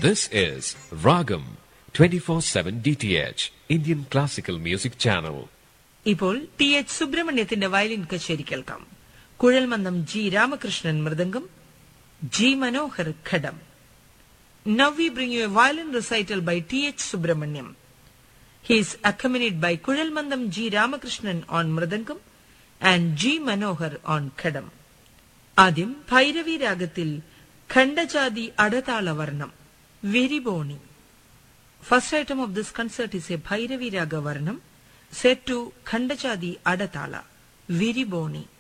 This is Ragam 24/7 DTH Indian Classical Music Channel. ഇപ്പോൾ TH സുബ്രഹ്മണ്യത്തിന്റെ violin കച്ചേരി കേൾക്കാം. കുഴൽമന്ദം G Ramakrishnan mridangam, G Manohar ghatam. Now we bring you a violin recital by TH Subramaniam. He is accompanied by Kuzhalmandam G Ramakrishnan on mridangam and G Manohar on khadam. ആദ്യം ഭൈരവി രാഗത്തിൽ ഖണ്ഡജാതി അടതാള വർണം വിരിബോണി. First item of this concert is a Bhairavi Raga Varnam set to Khandajadi Adatala, Viriboni.